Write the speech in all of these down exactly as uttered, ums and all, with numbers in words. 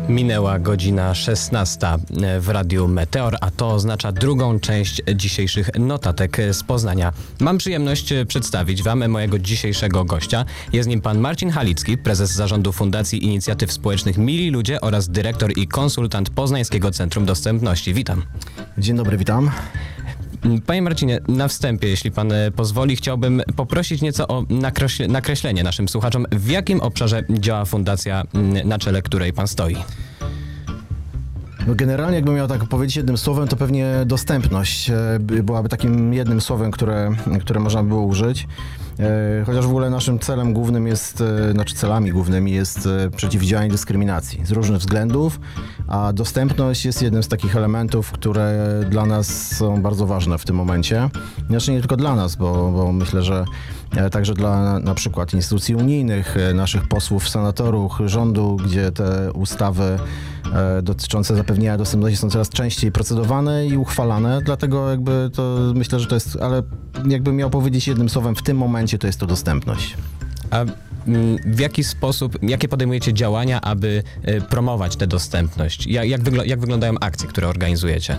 Minęła godzina szesnasta w Radiu Meteor, a to oznacza drugą część dzisiejszych notatek z Poznania. Mam przyjemność przedstawić Wam mojego dzisiejszego gościa. Jest nim pan Marcin Halicki, prezes zarządu Fundacji Inicjatyw Społecznych Mili Ludzie oraz dyrektor i konsultant Poznańskiego Centrum Dostępności. Witam. Dzień dobry, witam. Panie Marcinie, na wstępie, jeśli pan pozwoli, chciałbym poprosić nieco o nakreśl- nakreślenie naszym słuchaczom, w jakim obszarze działa fundacja, na czele której pan stoi. No generalnie, jakbym miał tak powiedzieć jednym słowem, to pewnie dostępność byłaby takim jednym słowem, które, które można by było użyć. Chociaż w ogóle naszym celem głównym jest, znaczy celami głównymi jest przeciwdziałanie dyskryminacji z różnych względów, a dostępność jest jednym z takich elementów, które dla nas są bardzo ważne w tym momencie. Znaczy nie tylko dla nas, bo, bo myślę, że także dla na przykład instytucji unijnych, naszych posłów, senatorów, rządu, gdzie te ustawy dotyczące zapewnienia dostępności są coraz częściej procedowane i uchwalane, dlatego jakby to myślę, że to jest, ale jakbym miał powiedzieć jednym słowem, w tym momencie to jest to dostępność. A w jaki sposób, jakie podejmujecie działania, aby promować tę dostępność? Jak, jak, wygl- jak wyglądają akcje, które organizujecie?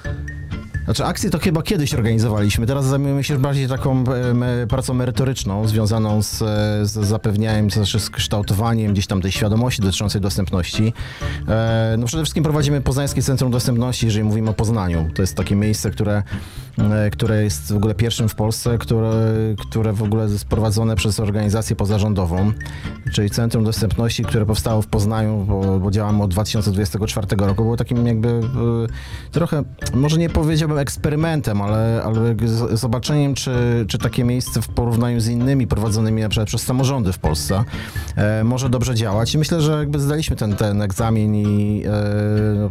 Znaczy akcje to chyba kiedyś organizowaliśmy, teraz zajmujemy się bardziej taką e, pracą merytoryczną, związaną z, z zapewnianiem, z, z kształtowaniem gdzieś tam tej świadomości dotyczącej dostępności. E, no przede wszystkim prowadzimy Poznańskie Centrum Dostępności, jeżeli mówimy o Poznaniu. To jest takie miejsce, które, e, które jest w ogóle pierwszym w Polsce, które, które w ogóle jest prowadzone przez organizację pozarządową, czyli Centrum Dostępności, które powstało w Poznaniu, bo, bo działamy od dwa tysiące dwudziestego czwartego roku. Było takim jakby e, trochę, może nie powiedziałbym eksperymentem, ale, ale z, zobaczeniem, czy, czy takie miejsce w porównaniu z innymi prowadzonymi na przykład przez samorządy w Polsce e, może dobrze działać. I myślę, że jakby zdaliśmy ten, ten egzamin i e, no,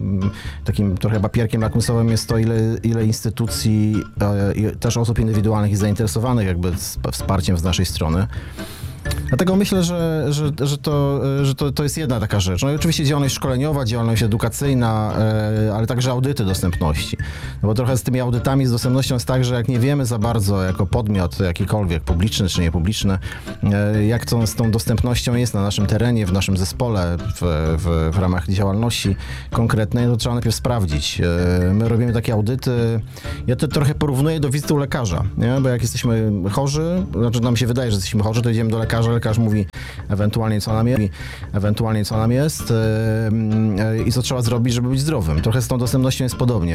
takim trochę papierkiem lakmusowym jest to, ile, ile instytucji e, i też osób indywidualnych i zainteresowanych jakby z, wsparciem z naszej strony. Dlatego myślę, że, że, że, to, że to, to jest jedna taka rzecz. No i oczywiście działalność szkoleniowa, działalność edukacyjna, ale także audyty dostępności. No bo trochę z tymi audytami, z dostępnością jest tak, że jak nie wiemy za bardzo jako podmiot jakikolwiek, publiczny czy niepubliczny, jak to z tą dostępnością jest na naszym terenie, w naszym zespole, w, w, w ramach działalności konkretnej, to trzeba najpierw sprawdzić. My robimy takie audyty, ja to trochę porównuję do wizyty u lekarza, nie? Bo jak jesteśmy chorzy, znaczy nam się wydaje, że jesteśmy chorzy, to idziemy do lekarza, lekarz mówi ewentualnie co nam jest, ewentualnie co nam jest yy, yy, i co trzeba zrobić, żeby być zdrowym. Trochę z tą dostępnością jest podobnie.